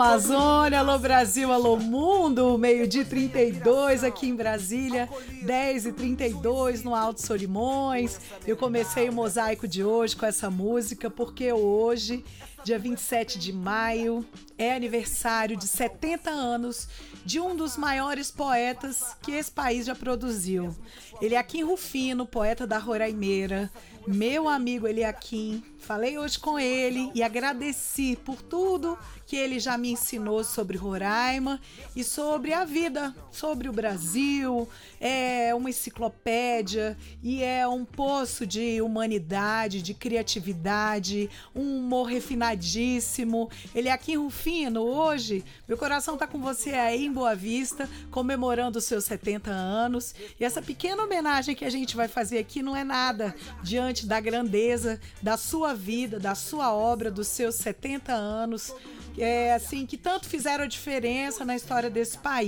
Amazônia, alô Brasil, alô mundo, meio-dia 32 aqui em Brasília, 10h32 no Alto Solimões. Eu comecei o mosaico de hoje com essa música porque hoje, dia 27 de maio, é aniversário de 70 anos de um dos maiores poetas que esse país já produziu. Eliaquim Rufino, poeta da Roraimeira, meu amigo Eliaquim. Falei hoje com ele e agradeci por tudo que ele já me ensinou sobre Roraima e sobre a vida, sobre o Brasil. É uma enciclopédia e é um poço de humanidade, de criatividade, um humor refinadíssimo. Eliaquim Rufino, hoje, meu coração tá com você aí em Boa Vista, comemorando os seus 70 anos. E essa pequena homenagem que a gente vai fazer aqui não é nada diante da grandeza da sua vida, da sua obra, dos seus 70 anos, assim, que tanto fizeram a diferença na história desse país.